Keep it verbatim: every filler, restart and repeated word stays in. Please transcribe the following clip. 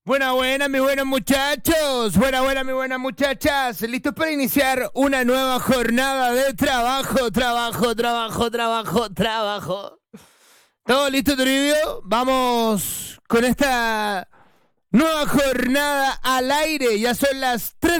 Buena, buena, mis buenos muchachos. Buena, buena, mis buenas muchachas. ¿Listos para iniciar una nueva jornada de trabajo, trabajo, trabajo, trabajo, trabajo? ¿Todo listo, Toribio? Vamos con esta nueva jornada al aire. Ya son las tres